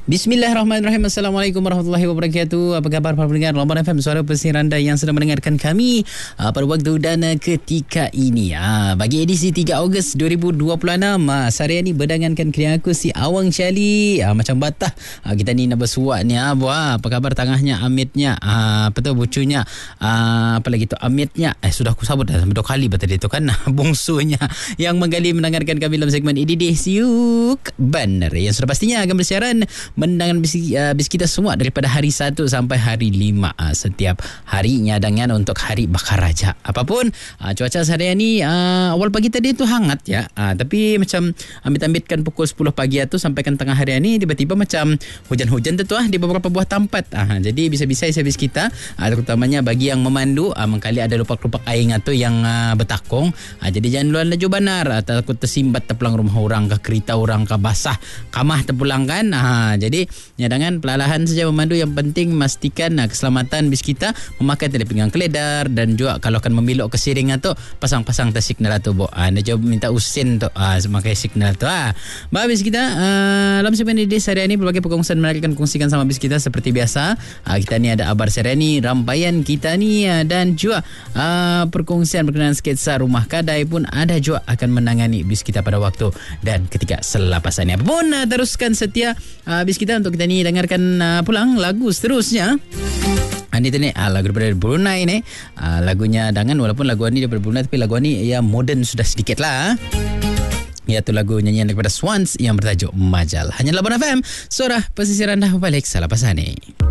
Bismillahirrahmanirrahim. Assalamualaikum warahmatullahi wabarakatuh. Apa khabar para pendengar Labuan FM, suara pesisir anda yang sedang mendengarkan kami pada waktu dan ketika ini. Bagi edisi 3 Ogos 2026, Seharian ni berdangankan kena aku si Awang Syali. Macam batah kita ni nak bersuat ni. Apa khabar tengahnya, amitnya, apa tu bucunya, apa lagi tu amitnya. Sudah aku sabut dah sampai 2 kali tadi tu kan. Bungsunya yang menggali mendengarkan kami dalam segmen Ididih Siuk Baner yang sudah pastinya akan bersiaran mendengarkan bis kita semua daripada hari 1 sampai hari 5 setiap hari nyadangan untuk hari bakar raja. Apapun cuaca seharian ni awal pagi tadi tu hangat ya, tapi macam ambit-ambitkan pukul 10 pagi tu sampaikan tengah hari ni tiba-tiba macam hujan-hujan tu di beberapa buah tempat. Jadi bisa-bisa servis kita terutamanya bagi yang memandu mengkali ada lupak-lupak air tu yang bertakung. Jadi jangan luar laju banar, takut tersimbat terpulang rumah orang ke kereta orang ke basah kamah terpulang kan. Jadi nyadangan perlahan saja memandu, yang penting memastikan keselamatan bis kita memakai tali pinggang keledar, dan juga kalau akan memilok ke siring tu pasang-pasang tas signal tu Anda jawab minta usin tu memakai signal tu. Bis kita dalam segmen ini seharian ini berbagai perkongsian menarik akan kongsikan sama bis kita seperti biasa. Kita ni ada abar seharian ni, rampaian kita ni, dan juga perkongsian berkenaan sketsa rumah kadai pun ada juga akan menangani bis kita pada waktu dan ketika selepasannya. Apapun teruskan setia bis kita untuk kita ni dengarkan pulang lagu seterusnya. Ini tu ni lagu daripada Brunei ni, lagunya Dangan, walaupun lagu ni daripada Brunei tapi lagu ni ya moden sudah sedikit lah. Iaitu lagu nyanyian daripada Swans yang bertajuk Majal. Hanya Labuan FM, suara pesisir anda balik selepas ini.